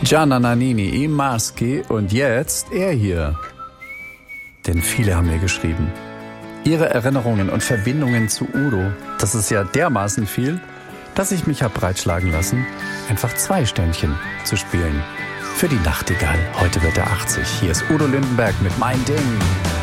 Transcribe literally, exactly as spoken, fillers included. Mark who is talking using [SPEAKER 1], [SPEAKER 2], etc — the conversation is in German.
[SPEAKER 1] Gianna Nannini, I Maschi und jetzt er hier. Denn viele haben mir geschrieben, ihre Erinnerungen und Verbindungen zu Udo, das ist ja dermaßen viel, dass ich mich hab breitschlagen lassen, einfach zwei Ständchen zu spielen. Für die Nachtigall, heute wird er achtzig. Hier ist Udo Lindenberg mit Mein Ding.